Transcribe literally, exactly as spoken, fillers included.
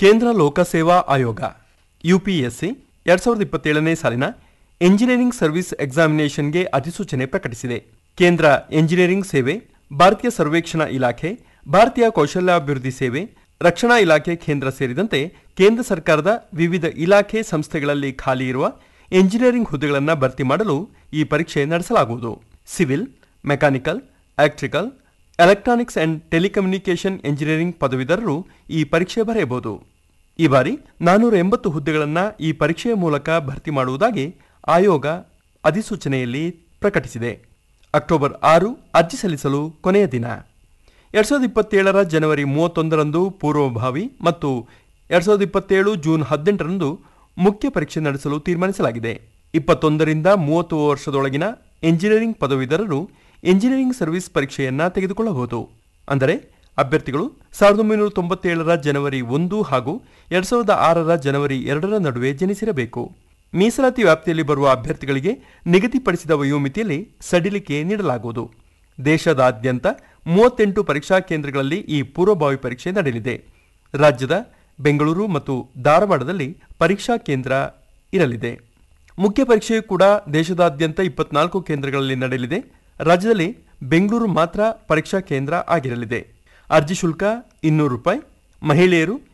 ಕೇಂದ್ರ ಲೋಕಸೇವಾ ಆಯೋಗ ಯುಪಿಎಸ್ಸಿ ಎರಡ್ ಸಾವಿರದ ಇಪ್ಪತ್ತೇಳನೇ ಸಾಲಿನ ಎಂಜಿನಿಯರಿಂಗ್ ಸರ್ವಿಸ್ ಎಕ್ಸಾಮಿನೇಷನ್ಗೆ ಅಧಿಸೂಚನೆ ಪ್ರಕಟಿಸಿದೆ. ಕೇಂದ್ರ ಎಂಜಿನಿಯರಿಂಗ್ ಸೇವೆ, ಭಾರತೀಯ ಸರ್ವೇಕ್ಷಣಾ ಇಲಾಖೆ, ಭಾರತೀಯ ಕೌಶಲ್ಯಾಭಿವೃದ್ಧಿ ಸೇವೆ, ರಕ್ಷಣಾ ಇಲಾಖೆ ಕೇಂದ್ರ ಸೇರಿದಂತೆ ಕೇಂದ್ರ ಸರ್ಕಾರದ ವಿವಿಧ ಇಲಾಖೆ ಸಂಸ್ಥೆಗಳಲ್ಲಿ ಖಾಲಿ ಇರುವ ಎಂಜಿನಿಯರಿಂಗ್ ಹುದ್ದೆಗಳನ್ನು ಭರ್ತಿ ಮಾಡಲು ಈ ಪರೀಕ್ಷೆ ನಡೆಸಲಾಗುವುದು. Civil, mechanical, electrical, electronics and telecommunication engineering ಪದವೀಧರರು ಈ ಪರೀಕ್ಷೆ ಬರೆಯಬಹುದು. ಈ ಬಾರಿ ನಾನ್ನೂರ ಎಂಬತ್ತು ಹುದ್ದೆಗಳನ್ನು ಈ ಪರೀಕ್ಷೆಯ ಮೂಲಕ ಭರ್ತಿ ಮಾಡುವುದಾಗಿ ಆಯೋಗ ಅಧಿಸೂಚನೆಯಲ್ಲಿ ಪ್ರಕಟಿಸಿದೆ. ಅಕ್ಟೋಬರ್ ಆರು ಅರ್ಜಿ ಸಲ್ಲಿಸಲು ಕೊನೆಯ ದಿನ. ಎರಡ್ ಸಾವಿರದ ಇಪ್ಪತ್ತೇಳರ ಜನವರಿ ಮೂವತ್ತೊಂದರಂದು ಪೂರ್ವಭಾವಿ ಮತ್ತು ಎರಡ್ ಸಾವಿರದ ಇಪ್ಪತ್ತೇಳು ಜೂನ್ ಹದಿನೆಂಟರಂದು ಮುಖ್ಯ ಪರೀಕ್ಷೆ ನಡೆಸಲು ತೀರ್ಮಾನಿಸಲಾಗಿದೆ. ಇಪ್ಪತ್ತೊಂದರಿಂದ ಮೂವತ್ತು ವರ್ಷದೊಳಗಿನ ಎಂಜಿನಿಯರಿಂಗ್ ಪದವೀಧರರು ಎಂಜಿನಿಯರಿಂಗ್ ಸರ್ವಿಸ್ ಪರೀಕ್ಷೆಯನ್ನು ತೆಗೆದುಕೊಳ್ಳಬಹುದು. ಅಂದರೆ ಅಭ್ಯರ್ಥಿಗಳು ಸಾವಿರದ ಒಂಬೈನೂರ ತೊಂಬತ್ತೇಳರ ಜನವರಿ ಒಂದು ಹಾಗೂ ಎರಡ್ ಸಾವಿರದ ಆರರ ಜನವರಿ ಎರಡರ ನಡುವೆ ಜನಿಸಿರಬೇಕು. ಮೀಸಲಾತಿ ವ್ಯಾಪ್ತಿಯಲ್ಲಿ ಬರುವ ಅಭ್ಯರ್ಥಿಗಳಿಗೆ ನಿಗದಿಪಡಿಸಿದ ವಯೋಮಿತಿಯಲ್ಲಿ ಸಡಿಲಿಕೆ ನೀಡಲಾಗುವುದು. ದೇಶದಾದ್ಯಂತ ಮೂವತ್ತೆಂಟು ಪರೀಕ್ಷಾ ಕೇಂದ್ರಗಳಲ್ಲಿ ಈ ಪೂರ್ವಭಾವಿ ಪರೀಕ್ಷೆ ನಡೆಯಲಿದೆ. ರಾಜ್ಯದ ಬೆಂಗಳೂರು ಮತ್ತು ಧಾರವಾಡದಲ್ಲಿ ಪರೀಕ್ಷಾ ಕೇಂದ್ರ ಇರಲಿದೆ. ಮುಖ್ಯ ಪರೀಕ್ಷೆಯು ಕೂಡ ದೇಶದಾದ್ಯಂತ ಇಪ್ಪತ್ನಾಲ್ಕು ಕೇಂದ್ರಗಳಲ್ಲಿ ನಡೆಯಲಿದೆ. ರಾಜ್ಯದಲ್ಲಿ ಬೆಂಗಳೂರು ಮಾತ್ರ ಪರೀಕ್ಷಾ ಕೇಂದ್ರ ಆಗಿರಲಿದೆ. ಅರ್ಜಿ ಶುಲ್ಕ ಇನ್ನೂರು ರೂಪಾಯಿ. ಮಹಿಳೆಯರು